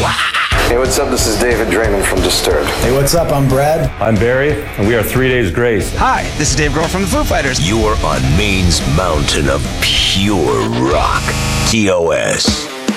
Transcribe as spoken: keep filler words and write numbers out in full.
Hey, what's up? This is David Draymond from Disturbed. Hey, what's up? I'm Brad. I'm Barry, and we are Three Days Grace. Hi, this is Dave Grohl from the Foo Fighters. You're on Maine's mountain of pure rock. T O S.